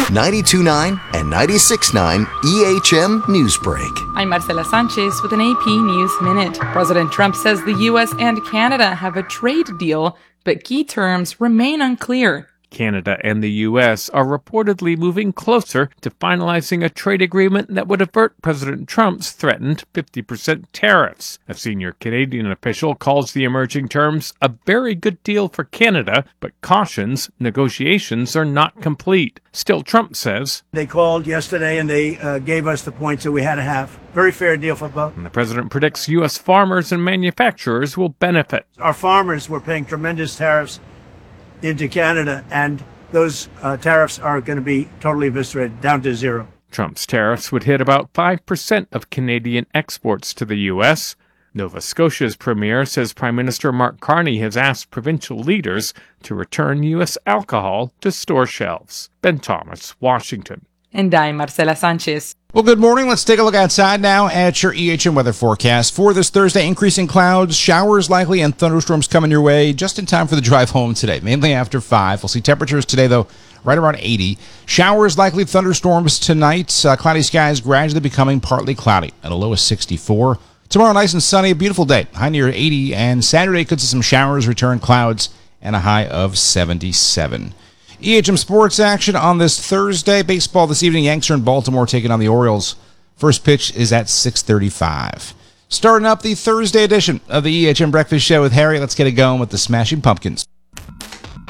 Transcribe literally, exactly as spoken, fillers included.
ninety-two point nine and ninety-six point nine E H M Newsbreak. I'm Marcela Sanchez with an A P News Minute. President Trump says the U S and Canada have a trade deal, but key terms remain unclear. Canada and the U S are reportedly moving closer to finalizing a trade agreement that would avert President Trump's threatened fifty percent tariffs. A senior Canadian official calls the emerging terms a very good deal for Canada, but cautions negotiations are not complete. Still, Trump says, They called yesterday and they uh, gave us the points that we had to have. Very fair deal for both. And the president predicts U S farmers and manufacturers will benefit. Our farmers were paying tremendous tariffs into Canada, and those uh, tariffs are going to be totally eviscerated, down to zero. Trump's tariffs would hit about five percent of Canadian exports to the U S. Nova Scotia's premier says Prime Minister Mark Carney has asked provincial leaders to return U S alcohol to store shelves. Ben Thomas, Washington. And I'm Marcela Sanchez. Well, good morning. Let's take a look outside now at your E H M weather forecast. For this Thursday, increasing clouds, showers likely, and thunderstorms coming your way just in time for the drive home today, mainly after five. We'll see temperatures today, though, right around eighty. Showers likely, thunderstorms tonight. Uh, cloudy skies gradually becoming partly cloudy at a low of sixty-four. Tomorrow, nice and sunny, a beautiful day, high near eighty. And Saturday could see some showers, return clouds, and a high of seventy-seven. E H M sports action on this Thursday. Baseball this evening. Yanks are in Baltimore taking on the Orioles. First pitch is at six thirty-five. Starting up the Thursday edition of the E H M Breakfast Show with Harry. Let's get it going with the Smashing Pumpkins.